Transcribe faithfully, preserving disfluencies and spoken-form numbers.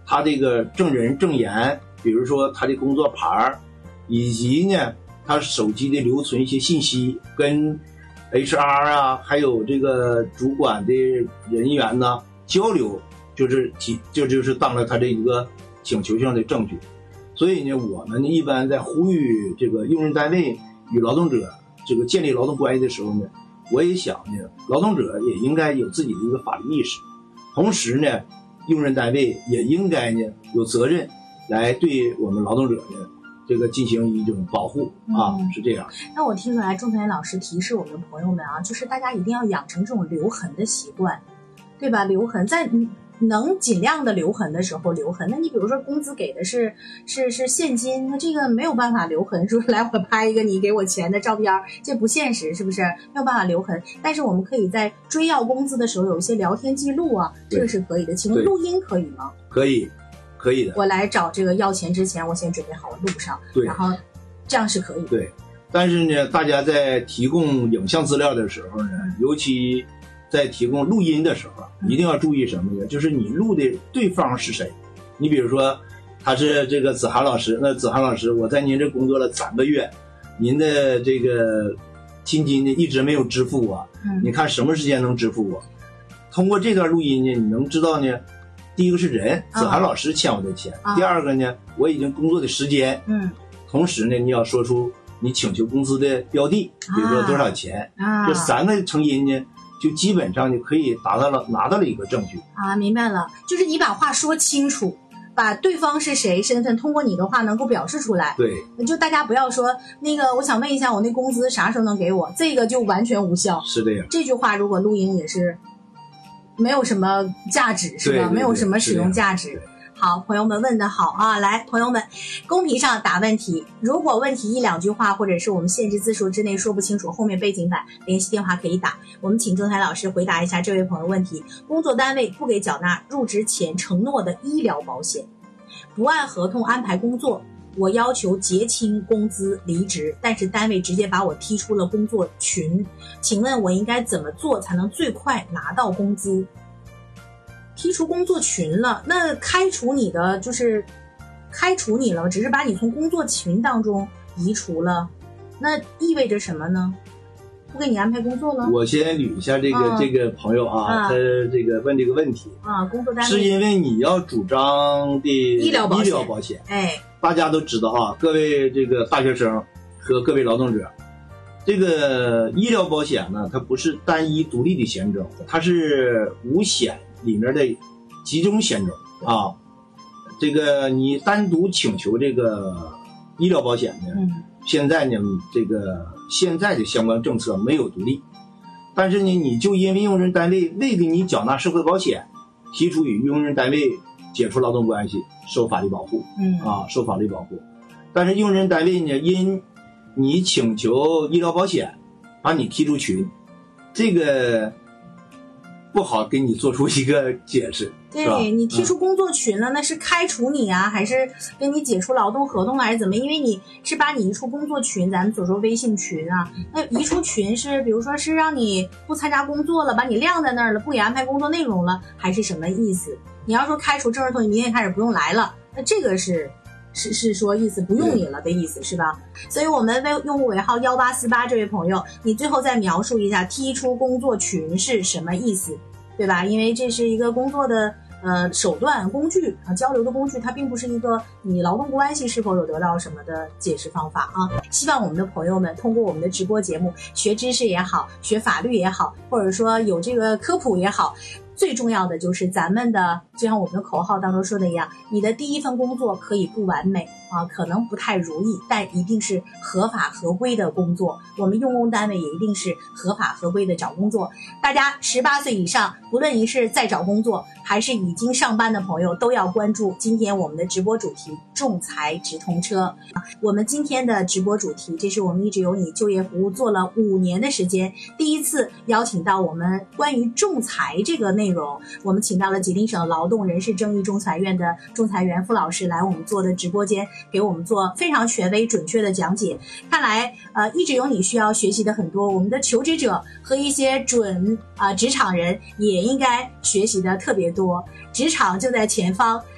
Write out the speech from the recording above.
他这个证人证言，比如说他的工作牌，以及呢他手机的留存一些信息，跟 H R 啊，还有这个主管的人员呢交流，就是提就就是当了他这一个请求性的证据。所以呢，我们一般在呼吁这个用人单位与劳动者这个建立劳动关系的时候呢，我也想呢，劳动者也应该有自己的一个法律意识，同时呢，用人单位也应该呢有责任来对我们劳动者呢这个进行一种保护啊、嗯，是这样。 那我听出来，仲裁员老师提示我们的朋友们啊，就是大家一定要养成这种留痕的习惯，对吧？留痕在能尽量的留痕的时候留痕。那你比如说工资给的是是是现金，那这个没有办法留痕，说来我拍一个你给我钱的照片，这不现实，是不是？没有办法留痕。但是我们可以在追要工资的时候有一些聊天记录啊，这个是可以的。请问录音可以吗？ 可以。可以的， 我来找这个要钱之前，我先准备好了录上，对，然后这样是可以的。 对，但是呢，大家在提供影像资料的时候呢，嗯、尤其在提供录音的时候，一定要注意什么呢？就是你录的对方是谁。你比如说，他是这个子涵老师，那子涵老师，我在您这工作了三个月，您的这个薪金呢一直没有支付我，嗯、你看什么时间能支付我？通过这段录音呢，你能知道呢。第一个是人，子涵老师欠我的钱、哦、第二个呢，我已经工作的时间，嗯，同时呢，你要说出你请求工资的标的，比如说多少钱，啊、这三个成因呢，就基本上就可以达到了拿到了一个证据啊。明白了，就是你把话说清楚，把对方是谁身份通过你的话能够表示出来。 对， 就大家不要说那个我想问一下我那工资啥时候能给我，这个就完全无效。 是的呀， 这句话如果录音也是没有什么价值，是吧？ 对对对， 没有什么使用价值。好，朋友们问得好啊！来，朋友们，公屏上打问题，如果问题一两句话或者是我们限制字数之内说不清楚，后面背景板联系电话可以打。我们请仲裁老师回答一下这位朋友问题：工作单位不给缴纳入职前承诺的医疗保险，不按合同安排工作，我要求结清工资离职，但是单位直接把我踢出了工作群，请问我应该怎么做才能最快拿到工资？踢出工作群了，那开除你的就是开除你了，只是把你从工作群当中移除了，那意味着什么呢？不给你安排工作了？ 我先捋一下这个、啊、这个朋友啊，啊他这个问这个问题啊，工作单位是因为你要主张的医疗保险， 医疗保险， 哎， 大家都知道啊，各位这个大学生和各位劳动者，这个医疗保险呢，它不是单一独立的险种，它是五险里面的集中险种啊。这个你单独请求这个医疗保险呢，嗯、现在呢，这个现在的相关政策没有独立，但是呢，你就因为用人单位未给你缴纳社会保险，提出与用人单位解除劳动关系，受法律保护，嗯啊，受法律保护。但是用人单位呢，因你请求医疗保险，把你踢出群，这个不好给你做出一个解释。 对，你踢出工作群了、嗯、那是开除你啊，还是跟你解除劳动合同还是怎么？因为你是把你移出工作群，咱们所说微信群啊，那移出群是比如说是让你不参加工作了，把你晾在那儿了，不给安排工作内容了，还是什么意思？你要说开除正式同意，明天开始不用来了，那这个是是是说意思不用你了的意思是吧？所以我们为用户尾号一八四八这位朋友，你最后再描述一下踢出工作群是什么意思，对吧？因为这是一个工作的呃手段工具啊，交流的工具，它并不是一个你劳动关系是否有得到什么的解释方法啊。希望我们的朋友们通过我们的直播节目学知识也好，学法律也好，或者说有这个科普也好，最重要的就是咱们的就像我们的口号当中说的一样，你的第一份工作可以不完美啊，可能不太如意，但一定是合法合规的工作，我们用工单位也一定是合法合规的找工作。大家十八岁以上，不论你是在找工作还是已经上班的朋友，都要关注今天我们的直播主题仲裁直通车。我们今天的直播主题，这是我们一直有你就业服务做了五年的时间，第一次邀请到我们关于仲裁这个内容，我们请到了吉林省劳动人事正义仲裁院的仲裁员傅老师来我们做的直播间，给我们做非常权威准确的讲解。看来呃，一直有你需要学习的很多，我们的求职者和一些准啊、呃、职场人也应该学习的特别多，职场就在前方。